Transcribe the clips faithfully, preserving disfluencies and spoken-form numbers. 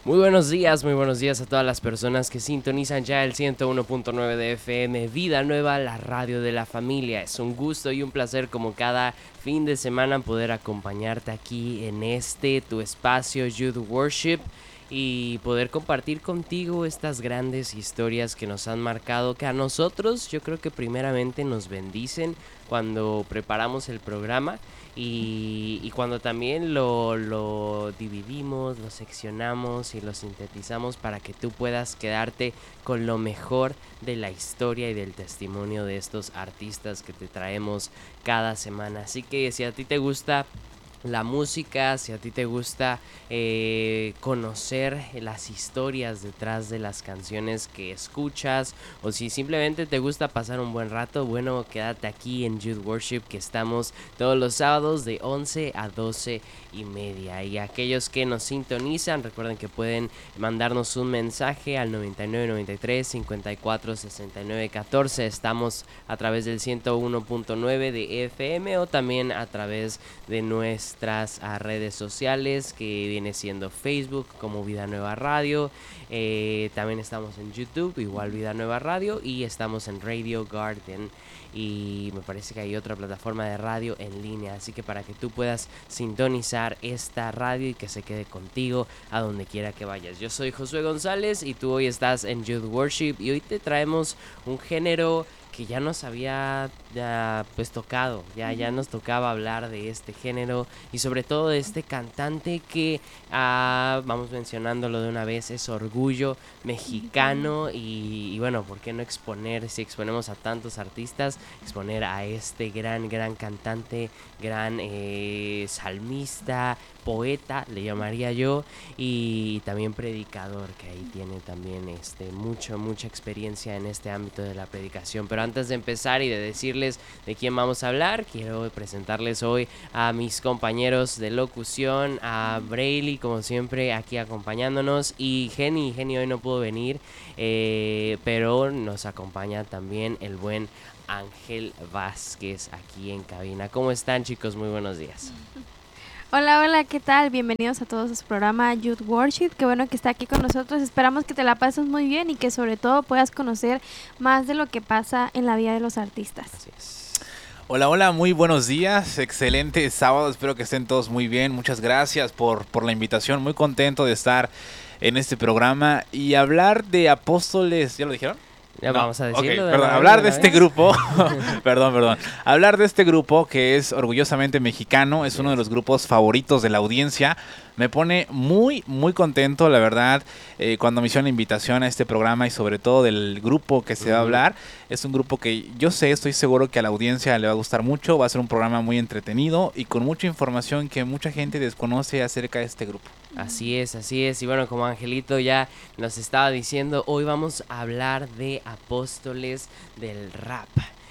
Muy buenos días, muy buenos días a todas las personas que sintonizan ya el ciento uno punto nueve de F M, Vida Nueva, la radio de la familia. Es un gusto y un placer como cada fin de semana poder acompañarte aquí en este, tu espacio Youth Worship, y poder compartir contigo estas grandes historias que nos han marcado, que a nosotros yo creo que primeramente nos bendicen cuando preparamos el programa. Y, y cuando también lo, lo dividimos, lo seccionamos y lo sintetizamos para que tú puedas quedarte con lo mejor de la historia y del testimonio de estos artistas que te traemos cada semana. Así que si a ti te gusta la música, si a ti te gusta eh, conocer las historias detrás de las canciones que escuchas, o si simplemente te gusta pasar un buen rato, bueno, quédate aquí en Youth Worship, que estamos todos los sábados de once a doce y media. Y aquellos que nos sintonizan, recuerden que pueden mandarnos un mensaje al noventa y nueve noventa y tres cincuenta y cuatro sesenta y nueve catorce. Estamos a través del ciento uno punto nueve de F M o también a través de nuestra nuestras redes sociales, que viene siendo Facebook como Vida Nueva Radio, eh, también estamos en YouTube, igual Vida Nueva Radio, y estamos en Radio Garden, y me parece que hay otra plataforma de radio en línea, así que para que tú puedas sintonizar esta radio y que se quede contigo a donde quiera que vayas. Yo soy Josué González y tú hoy estás en Youth Worship, y hoy te traemos un género que ya nos había ya, pues tocado, ya, ya nos tocaba hablar de este género y sobre todo de este cantante que, ah, vamos mencionándolo de una vez, es orgullo mexicano. y, y bueno, ¿por qué no exponer, si exponemos a tantos artistas, exponer a este gran, gran cantante, gran eh, salmista, poeta, le llamaría yo, y también predicador, que ahí tiene también este mucho, mucha experiencia en este ámbito de la predicación. Pero antes de empezar y de decirles de quién vamos a hablar, quiero presentarles hoy a mis compañeros de locución, a Brayley, como siempre, aquí acompañándonos, y Jenny, Jenny hoy no pudo venir, eh, pero nos acompaña también el buen Ángel Vázquez aquí en cabina. ¿Cómo están, chicos? Muy buenos días. Hola, hola, ¿qué tal? Bienvenidos a todos a su programa Youth Worship. Qué bueno que está aquí con nosotros. Esperamos que te la pases muy bien y que sobre todo puedas conocer más de lo que pasa en la vida de los artistas. Así es. Hola, hola, muy buenos días. Excelente sábado. Espero que estén todos muy bien. Muchas gracias por, por la invitación. Muy contento de estar en este programa y hablar de apóstoles. ¿Ya lo dijeron? Ya no. Vamos a decirlo. Okay, de perdón, la hablar de vez. este grupo, perdón, perdón, hablar de este grupo que es orgullosamente mexicano, es uno de los grupos favoritos de la audiencia. Me pone muy, muy contento, la verdad, eh, cuando me hicieron la invitación a este programa y sobre todo del grupo que se uh-huh. va a hablar. Es un grupo que yo sé, estoy seguro que a la audiencia le va a gustar mucho. Va a ser un programa muy entretenido y con mucha información que mucha gente desconoce acerca de este grupo. Así es, así es. Y bueno, como Angelito ya nos estaba diciendo, hoy vamos a hablar de apóstoles del rap.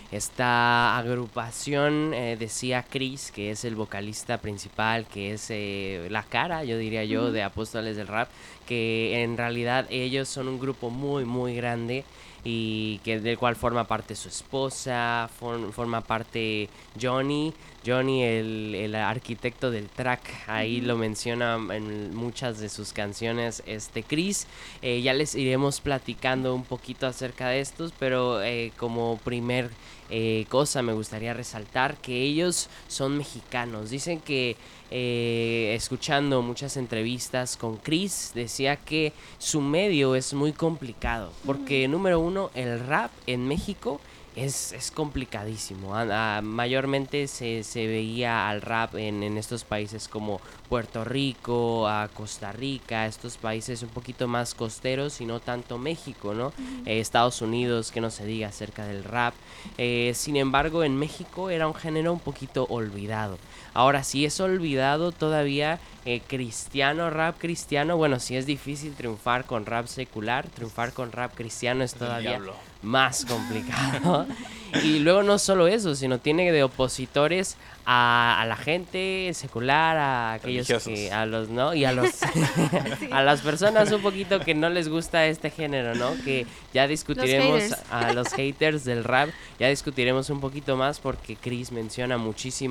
Esta agrupación, eh, decía Chris, que es el vocalista principal, que es eh, la cara, yo diría yo, uh-huh. de Apóstoles del Rap, que en realidad ellos son un grupo muy, muy grande, y que del cual forma parte su esposa, for, forma parte Johnny, Johnny el, el arquitecto del track, ahí uh-huh. lo menciona en muchas de sus canciones este Chris. Eh, ya les iremos platicando un poquito acerca de estos, pero eh, como primer eh, cosa me gustaría resaltar que ellos son mexicanos. Dicen que eh, escuchando muchas entrevistas con Chris, decía que su medio es muy complicado, porque uh-huh. número uno, el rap en México Es, es complicadísimo. A, a, mayormente se, se veía al rap en, en estos países como Puerto Rico, a Costa Rica, estos países un poquito más costeros y no tanto México, ¿no? Uh-huh. Eh, Estados Unidos, que no se diga acerca del rap. Eh, sin embargo, en México era un género un poquito olvidado. Ahora, si es olvidado todavía eh, cristiano, rap cristiano, bueno, si es difícil triunfar con rap secular, triunfar con rap cristiano es todavía más complicado. Y luego no solo eso, sino tiene de opositores a, a la gente secular, a aquellos que, a los, ¿no? Y a los sí. a las personas un poquito que no les gusta este género, ¿no? Que ya discutiremos los a los haters del rap, ya discutiremos un poquito más porque Chris menciona muchísimo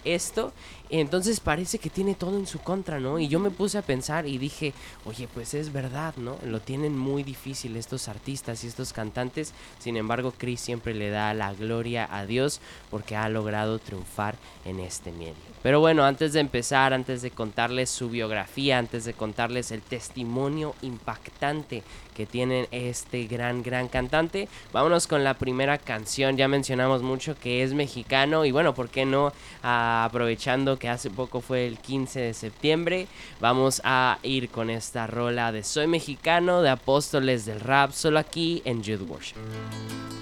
esto, entonces parece que tiene todo en su contra, ¿no? Y yo me puse a pensar y dije, oye, pues es verdad, ¿no? Lo tienen muy difícil estos artistas y estos cantantes. Sin embargo, Chris siempre le da la gloria a Dios porque ha logrado triunfar en este medio. Pero bueno, antes de empezar, antes de contarles su biografía, antes de contarles el testimonio impactante que tiene este gran, gran cantante, vámonos con la primera canción. Ya mencionamos mucho que es mexicano y bueno, ¿por qué no? Ah, aprovechando que hace poco fue el quince de septiembre, vamos a ir con esta rola de Soy Mexicano de Apóstoles del Rap, solo aquí en Youth Worship.